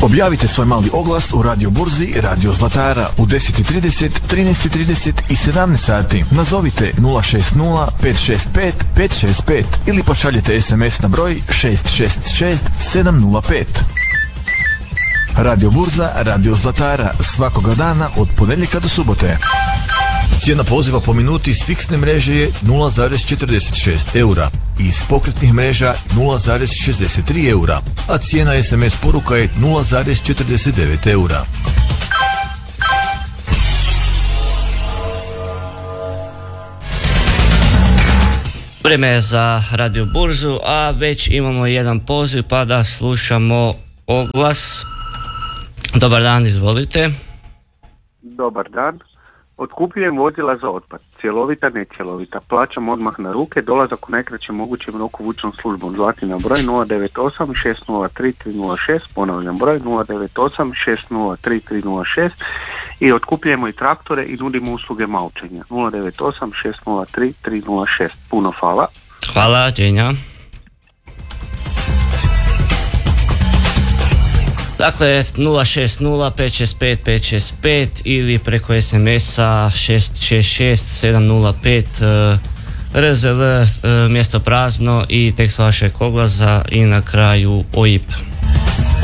Objavite svoj mali oglas u Radio Burzi, Radio Zlatara u 10:30, 13:30 i 17 sati. Nazovite 060 565 565 ili pošaljite SMS na broj 666 705. Radio Burza, Radio Zlatara, svakoga dana od ponedjeljka do subote. Cijena poziva po minuti s fiksne mreže je 0,46 eura i iz pokretnih mreža 0,63 eura, a cijena SMS poruka je 0,49 eura. Vrijeme je za Radio Burzu, a već imamo jedan poziv pa da slušamo oglas. Dobar dan, izvolite. Dobar dan. Otkupljujem vozila za otpad, cjelovita, necjelovita. Plaćam odmah na ruke, dolazak u najkraćem mogućem roku vučnom službom. Zvati na broj 098 603 306, ponavljam broj 098 603 306 i otkupljujemo i traktore i nudimo usluge maučenja. 098 603 306. Puno hvala. Hvala, Đenja. Dakle, 060 565 565 ili preko SMS-a 666 705 RZL, mjesto prazno i tekst vašeg oglasa i na kraju OIB.